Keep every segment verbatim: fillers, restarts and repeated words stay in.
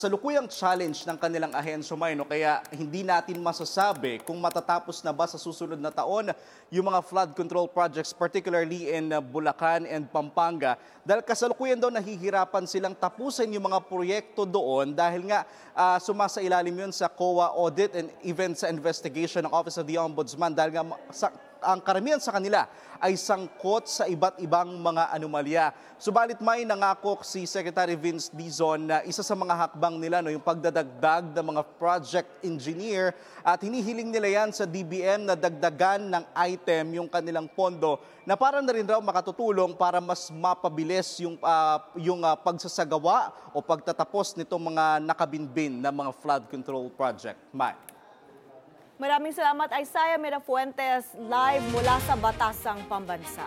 Salukuyang challenge ng kanilang ahensya may, no? Kaya hindi natin masasabi kung matatapos na ba sa susunod na taon yung mga flood control projects, particularly in uh, Bulacan and Pampanga. Dahil kasalukuyan daw nahihirapan silang tapusin yung mga proyekto doon dahil nga uh, sumasailalim yun sa C O A audit and even sa investigation ng Office of the Ombudsman dahil nga sa ang karamihan sa kanila ay sangkot sa iba't ibang mga anomalya. Subalit may nangako si Secretary Vince Dizon na isa sa mga hakbang nila no, yung pagdadagdag ng mga project engineer at hinihiling nila yan sa D B M na dagdagan ng item yung kanilang pondo na para na rin raw makatutulong para mas mapabilis yung, uh, yung uh, pagsasagawa o pagtatapos nitong mga nakabinbin na mga flood control project. Mike. Maraming salamat, Isaiah Mirafuentes, live mula sa Batasang Pambansa.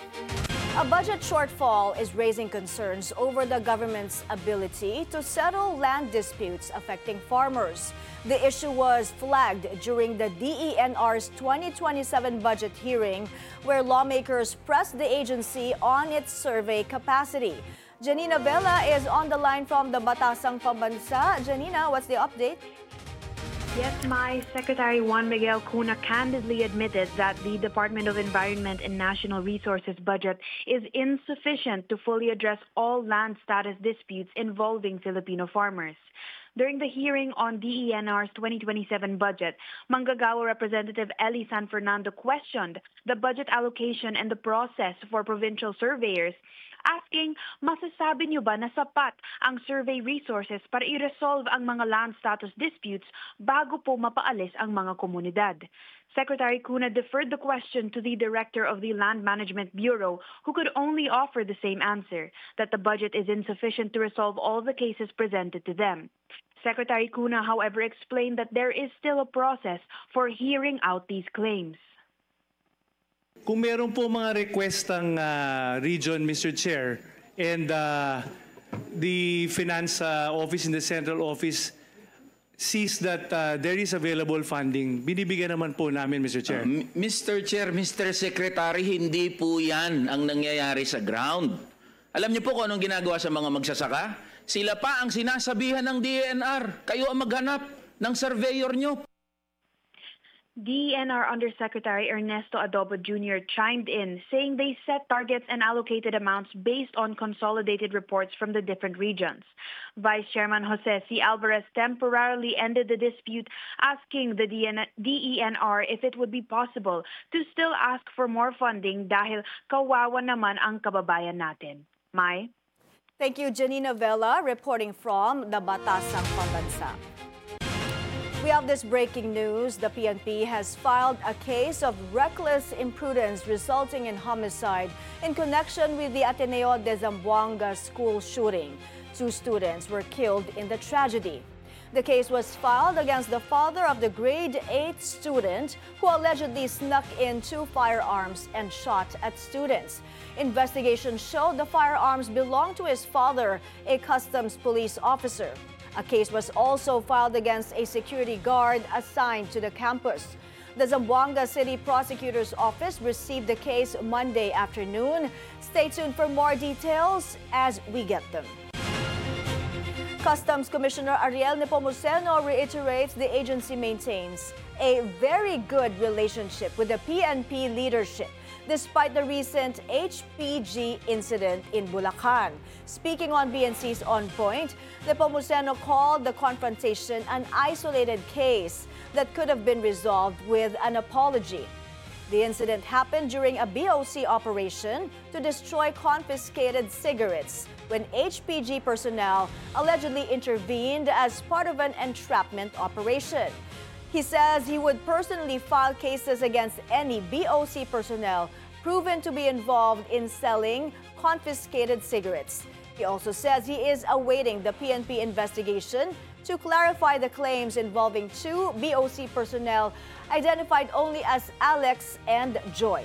A budget shortfall is raising concerns over the government's ability to settle land disputes affecting farmers. The issue was flagged during the D E N R's twenty twenty-seven budget hearing, where lawmakers pressed the agency on its survey capacity. Janina Vela is on the line from the Batasang Pambansa. Janina, what's the update? Yes, my Secretary Juan Miguel Cuna candidly admitted that the Department of Environment and National Resources budget is insufficient to fully address all land status disputes involving Filipino farmers. During the hearing on D E N R's twenty twenty-seven budget, Manggagawa Representative Eli San Fernando questioned the budget allocation and the process for provincial surveyors, asking, masasabi niyo ba na sapat ang survey resources para i-resolve ang mga land status disputes bago po mapaalis ang mga komunidad? Secretary Cuna deferred the question to the director of the Land Management Bureau, who could only offer the same answer, that the budget is insufficient to resolve all the cases presented to them. Secretary Cuna, however, explained that there is still a process for hearing out these claims. Kung meron po mga request ng uh, region, Mister Chair, and uh, the Finance uh, Office in the Central Office sees that uh, there is available funding, binibigyan naman po namin, Mister Chair. Uh, Mister Chair, Mister Secretary, hindi po yan ang nangyayari sa ground. Alam niyo po kung anong ginagawa sa mga magsasaka? Sila pa ang sinasabihan ng D E N R. Kayo ang maghanap ng surveyor niyo. D E N R Undersecretary Ernesto Adobo Junior chimed in, saying they set targets and allocated amounts based on consolidated reports from the different regions. Vice Chairman Jose C. Alvarez temporarily ended the dispute, asking the D E N R if it would be possible to still ask for more funding dahil kawawa naman ang kababayan natin. Mai? Thank you, Janina Vela, reporting from the Batasang Pambansa. We have this breaking news. The P N P has filed a case of reckless imprudence resulting in homicide in connection with the Ateneo de Zamboanga school shooting. Two students were killed in the tragedy. The case was filed against the father of the grade eight student who allegedly snuck in two firearms and shot at students. Investigation showed the firearms belonged to his father, a customs police officer. A case was also filed against a security guard assigned to the campus. The Zamboanga City Prosecutor's Office received the case Monday afternoon. Stay tuned for more details as we get them. Customs Commissioner Ariel Nepomuceno reiterates the agency maintains a very good relationship with the P N P leadership, despite the recent H P G incident in Bulacan. Speaking on B N C's On Point, Nepomuceno called the confrontation an isolated case that could have been resolved with an apology. The incident happened during a B O C operation to destroy confiscated cigarettes when H P G personnel allegedly intervened as part of an entrapment operation. He says he would personally file cases against any B O C personnel proven to be involved in selling confiscated cigarettes. He also says he is awaiting the P N P investigation to clarify the claims involving two B O C personnel identified only as Alex and Joy.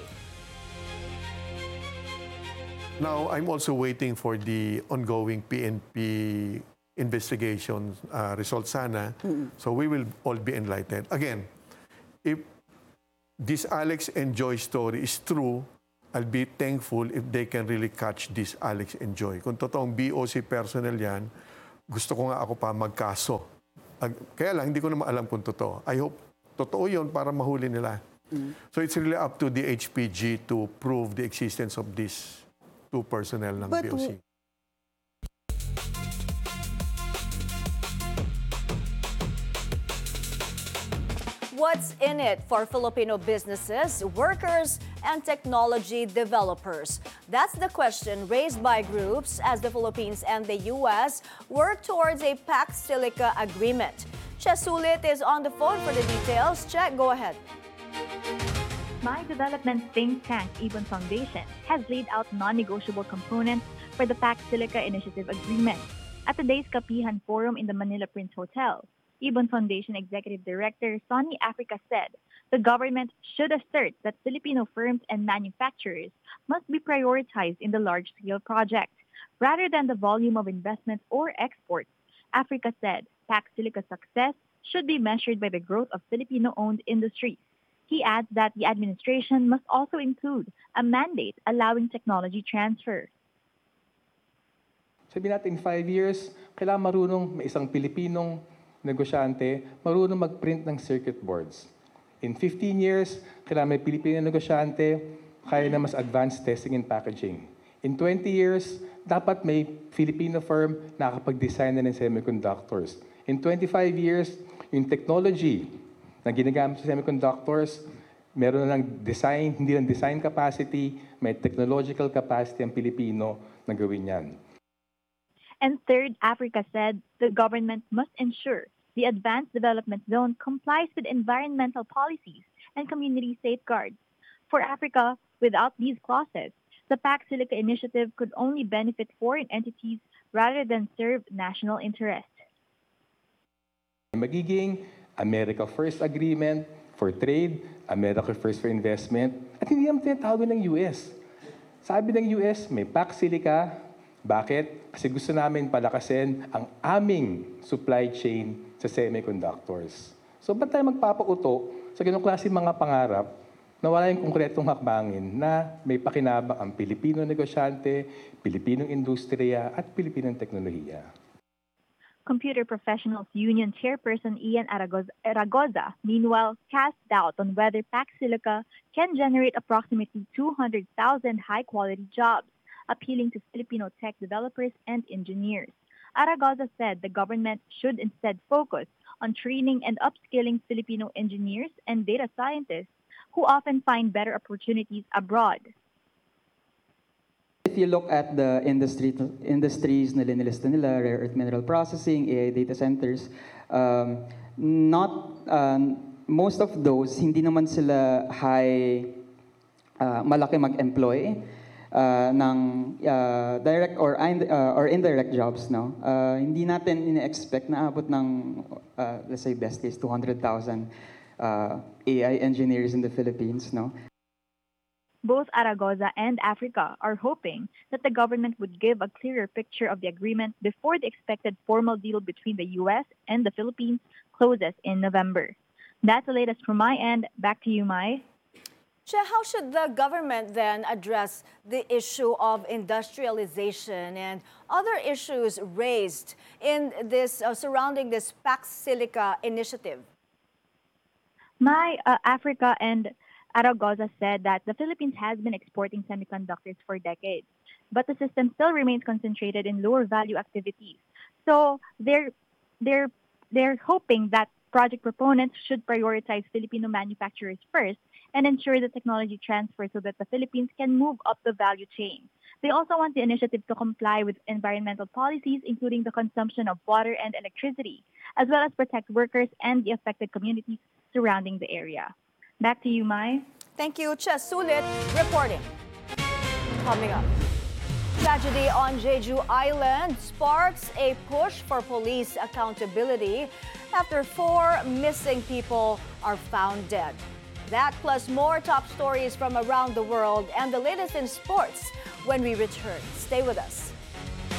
Now, I'm also waiting for the ongoing P N P investigation uh, results sana. Mm-hmm. So we will all be enlightened. Again, if this Alex and Joy story is true, I'll be thankful if they can really catch this Alex and Joy. Kung totoong B O C personnel yan, gusto ko nga ako pa magkaso. Ag- Kaya lang, hindi ko naman alam kung totoo. I hope totoo yun para mahuli nila. So it's really up to the H P G to prove the existence of these two personnel ng But B O C. What's in it for Filipino businesses, workers, and technology developers? That's the question raised by groups as the Philippines and the U S work towards a Pax Silica agreement. Che Sulit is on the phone for the details. Che, go ahead. My development think tank, Ibon Foundation, has laid out non-negotiable components for the Pax Silica Initiative Agreement. At today's Kapihan Forum in the Manila Prince Hotel, Ibon Foundation Executive Director Sonny Africa said the government should assert that Filipino firms and manufacturers must be prioritized in the large-scale project, rather than the volume of investments or exports. Africa said Pax Silica's success should be measured by the growth of Filipino-owned industries. He adds that the administration must also include a mandate allowing technology transfer. Sabi natin, in five years, kailangan marunong may isang Pilipinong negosyante, marunong mag-print ng circuit boards. In fifteen years, kailangan may Pilipinong negosyante, kaya na mas advanced testing and packaging. In twenty years, dapat may Filipino firm na nakapag-design na ng semiconductors. In twenty-five years, yung technology na ginagamit sa semiconductors, meron na ng design, hindi lang design capacity, may technological capacity ang Pilipino na gawin yan. And third, Africa said the government must ensure the Advanced Development Zone complies with environmental policies and community safeguards. For Africa, without these clauses, the Pax Silica initiative could only benefit foreign entities rather than serve national interest. Magiging America First Agreement for trade, America First for investment, at hindi naman tinatawag ng U S. Sabi ng U S, may Pax Silica. Bakit? Kasi gusto namin palakasin ang aming supply chain sa semiconductors. So, ba't tayo magpapauto sa ganong klase mga pangarap na wala yung konkretong hakbangin na may pakinabang ang Pilipino negosyante, Pilipinong industriya, at Pilipinong teknolohiya? Computer Professionals Union Chairperson Ian Aragoza, Aragoza, meanwhile, cast doubt on whether Pax Silica can generate approximately two hundred thousand high-quality jobs, appealing to Filipino tech developers and engineers. Aragoza said the government should instead focus on training and upskilling Filipino engineers and data scientists who often find better opportunities abroad. If you look at the industry industries na linilista nila, rare earth mineral processing, A I data centers, um, not um, most of those hindi naman sila high uh, malaki mag-employ uh, ng uh, direct or uh, or indirect jobs, no. Uh, hindi natin ina-expect na abot ng uh, let's say best case two hundred thousand uh, A I engineers in the Philippines, no. Both Aragoza and Africa are hoping that the government would give a clearer picture of the agreement before the expected formal deal between the U S and the Philippines closes in November. That's the latest from my end. Back to you, Mai. Che, how should the government then address the issue of industrialization and other issues raised in this uh, surrounding this Pax Silica initiative? My uh, Africa and Aragoza said that the Philippines has been exporting semiconductors for decades, but the system still remains concentrated in lower value activities. So they're they're they're hoping that project proponents should prioritize Filipino manufacturers first and ensure the technology transfer so that the Philippines can move up the value chain. They also want the initiative to comply with environmental policies, including the consumption of water and electricity, as well as protect workers and the affected communities surrounding the area. Back to you, Mai. Thank you, Che Sulit, reporting. Coming up, tragedy on Jeju Island sparks a push for police accountability after four missing people are found dead. That plus more top stories from around the world and the latest in sports when we return. Stay with us.